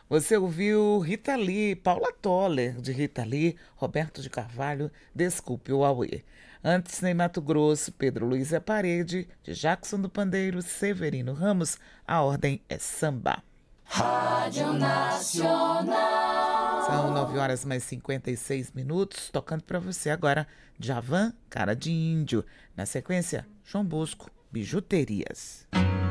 Você ouviu Rita Lee, Paula Toller, de Rita Lee, Roberto de Carvalho, Desculpe o Auê. Antes, em Mato Grosso, Pedro Luiz é Parede, de Jackson do Pandeiro, Severino Ramos, a ordem é samba. Rádio Nacional. São 9 horas mais 56 minutos, tocando para você agora, Djavan, Cara de Índio. Na sequência, João Bosco, Bijuterias.